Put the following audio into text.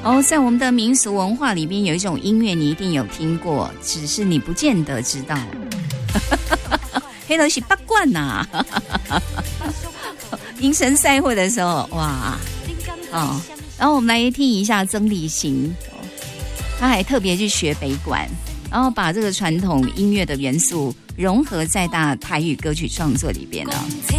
哦，在我们的民俗文化里边有一种音乐你一定有听过，只是你不见得知道。黑头是八卦呐，迎神赛会的时候，哇，哦，然后我们来听一下曾丽行，他还特别去学北管，然后把这个传统音乐的元素融合在大台语歌曲创作里边呢。